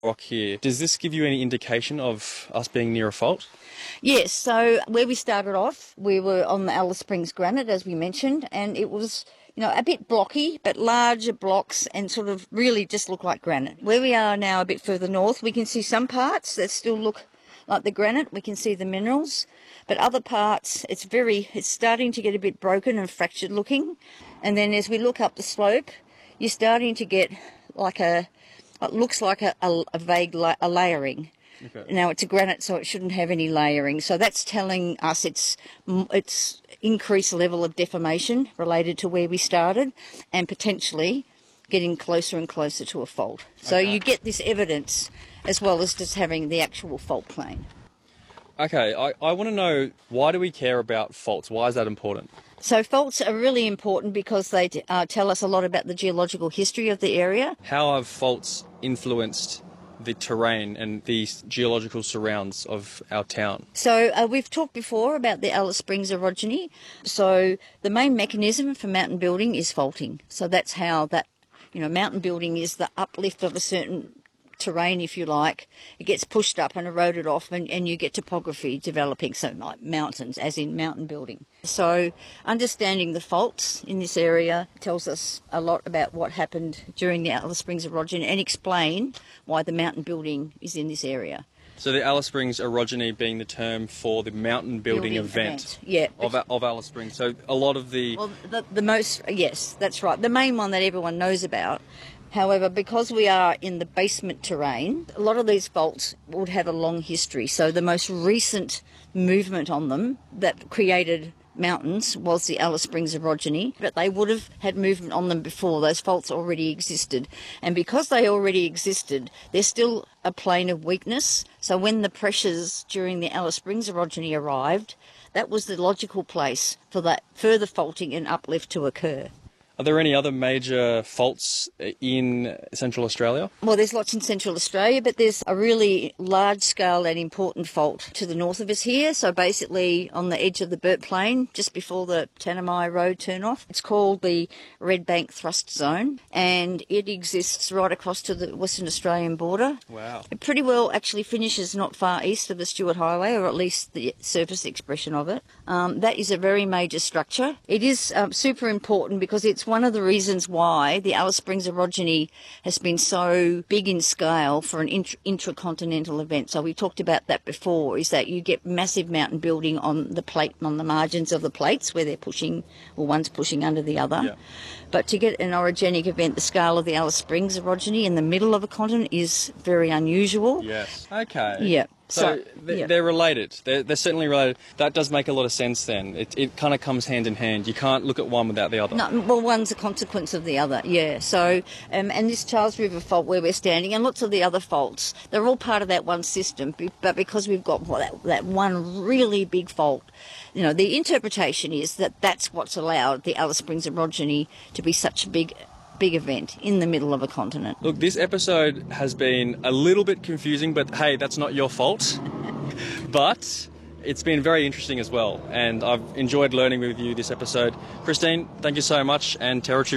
rock here. Does this give you any indication of us being near a fault? Yes, so where we started off, we were on the Alice Springs granite, as we mentioned, and it was, a bit blocky, but larger blocks and sort of really just look like granite. Where we are now, a bit further north, we can see some parts that still look like the granite. We can see the minerals, but other parts, it's starting to get a bit broken and fractured looking. And then as we look up the slope, you're starting to get what looks like a vague layering. Okay. Now, it's a granite, so it shouldn't have any layering. So that's telling us it's increased level of deformation related to where we started and potentially getting closer and closer to a fault. So you get this evidence as well as just having the actual fault plane. Okay, I want to know, why do we care about faults? Why is that important? So faults are really important because they tell us a lot about the geological history of the area. How have faults influenced the terrain and the geological surrounds of our town? So we've talked before about the Alice Springs orogeny. So the main mechanism for mountain building is faulting. So that's how that, mountain building is the uplift of a certain terrain, if you like. It gets pushed up and eroded off, and you get topography developing, so like mountains, as in mountain building. So understanding the faults in this area tells us a lot about what happened during the Alice Springs orogeny and explain why the mountain building is in this area. So the Alice Springs orogeny being the term for the mountain building event. Yeah. Of Alice Springs. So a lot of the... Well, the most, yes, that's right. The main one that everyone knows about. However, because we are in the basement terrain, a lot of these faults would have a long history. So the most recent movement on them that created mountains was the Alice Springs orogeny, but they would have had movement on them before. Those faults already existed. And because they already existed, there's still a plane of weakness. So when the pressures during the Alice Springs orogeny arrived, that was the logical place for that further faulting and uplift to occur. Are there any other major faults in Central Australia? Well, there's lots in Central Australia, but there's a really large-scale and important fault to the north of us here. So basically on the edge of the Burt Plain, just before the Tanami Road turn-off. It's called the Red Bank Thrust Zone, and it exists right across to the Western Australian border. Wow. It pretty well actually finishes not far east of the Stuart Highway, or at least the surface expression of it. That is a very major structure. It is super important because it's one of the reasons why the Alice Springs orogeny has been so big in scale for an intracontinental event. So we talked about that before, is that you get massive mountain building on the plate, on the margins of the plates where they're pushing, or one's pushing under the other. Yeah. But to get an orogenic event the scale of the Alice Springs orogeny in the middle of a continent is very unusual. Yes. Okay. Yeah. So they're related. They're certainly related. That does make a lot of sense then. It kind of comes hand in hand. You can't look at one without the other. No, well, one's a consequence of the other, yeah. So, and this Charles River fault where we're standing, and lots of the other faults, they're all part of that one system. But because we've got that one really big fault, the interpretation is that that's what's allowed the Alice Springs orogeny to be such a big event in the middle of a continent. Look, this episode has been a little bit confusing, but hey, that's not your fault. But it's been very interesting as well, and I've enjoyed learning with you this episode. Christine, thank you so much, and Territory